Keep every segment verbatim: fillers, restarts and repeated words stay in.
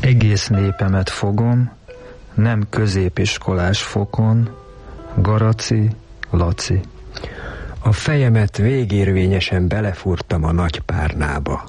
Egész népemet fogom, nem középiskolás fokon, Garaci, Laci. A fejemet végérvényesen belefúrtam a nagy párnába.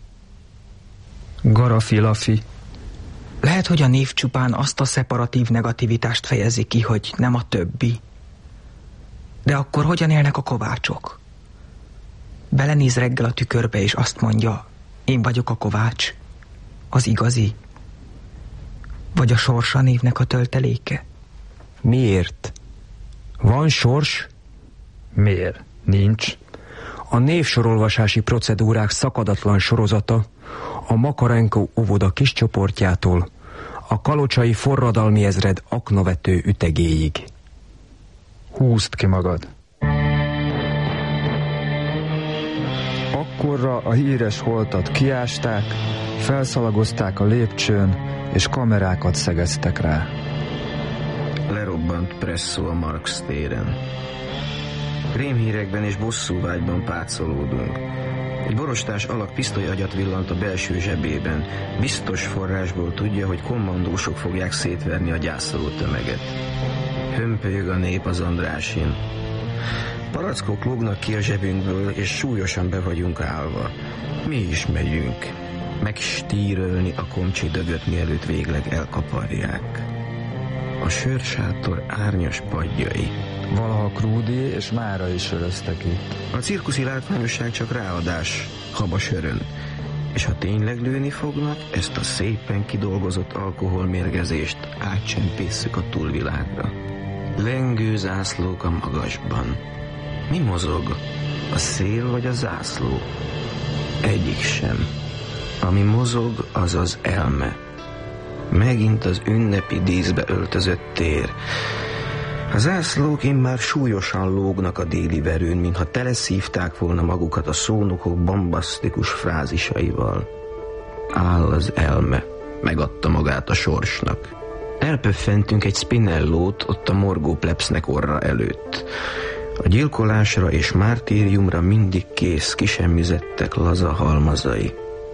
Garafilafi. Lehet, hogy a név csupán azt a szeparatív negativitást fejezi ki, hogy nem a többi. De akkor hogyan élnek a kovácsok? Belenéz reggel a tükörbe, és azt mondja, én vagyok a kovács, az igazi. Vagy a sorsa névnek a tölteléke? Miért? Van sors? Miért? Nincs. A névsorolvasási procedúrák szakadatlan sorozata a Makarenko óvoda kis csoportjától a kalocsai forradalmi ezred aknavető ütegéig. Húzd ki magad. Akkorra a híres holtat kiásták, felszalagozták a lépcsőn, és kamerákat szegeztek rá. Lerobbant presszó a Marx téren. Rémhírekben és bosszúvágyban pácolódunk. Egy borostás alak pisztolyagyat villant a belső zsebében. Biztos forrásból tudja, hogy kommandósok fogják szétverni a gyászoló tömeget. Hömpölyög a nép az Andrásin. Palackok lógnak ki a zsebünkből, és súlyosan be vagyunk állva. Mi is megyünk. Megstírölni a komcsi dögöt, mielőtt végleg elkaparják. A sörsátor árnyas padjai. Valaha Krúdi és mára is sörözte ki. A cirkuszi látványosság csak ráadás, haba sörön. És ha tényleg lőni fognak, ezt a szépen kidolgozott alkoholmérgezést átcsempészük a túlvilágra. Lengő zászlók a magasban. Mi mozog? A szél vagy a zászló? Egyik sem. Ami mozog, az az elme. Megint az ünnepi díszbe öltözött tér. A zászlók immár súlyosan lógnak a déli verőn, mintha teleszívták volna magukat a szónokok bombasztikus frázisaival. Áll az elme, megadta magát a sorsnak. Elpöffentünk egy Spinellót ott a morgó plebsznek orra előtt. A gyilkolásra és mártíriumra mindig kész, kisemmizettek laza halmazai.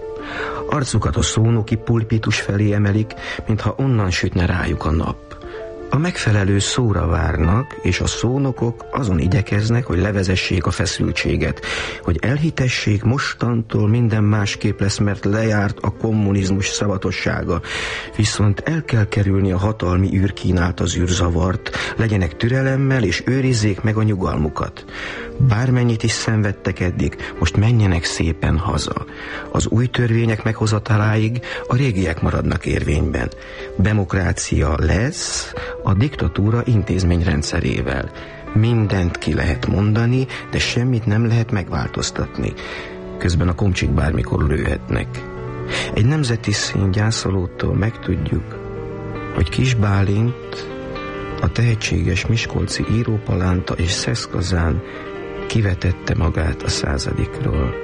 Arcukat a szónoki pulpitus felé emelik, mintha onnan sütne rájuk a nap. A megfelelő szóra várnak, és a szónokok azon igyekeznek, hogy levezessék a feszültséget, hogy elhitessék, mostantól minden másképp lesz, mert lejárt a kommunizmus szabatossága. Viszont el kell kerülni a hatalmi űr kínálta zűrzavart, legyenek türelemmel, és őrizzék meg a nyugalmukat. Bármennyit is szenvedtek eddig, most menjenek szépen haza. Az új törvények meghozataláig a régiek maradnak érvényben. Demokrácia lesz a diktatúra intézményrendszerével. Mindent ki lehet mondani, de semmit nem lehet megváltoztatni. Közben a komcsik bármikor lőhetnek. Egy nemzeti szín gyászolótól megtudjuk, hogy Kis Bálint, a tehetséges miskolci írópalánta és Szeszkazán kivetette magát a századikról.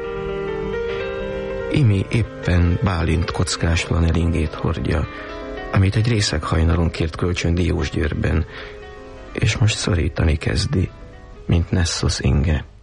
Imi éppen Bálint kockás flanelingét hordja, amit egy részeghajnalon kért kölcsön Diósgyőrben, és most szorítani kezdi, mint Nessos inge.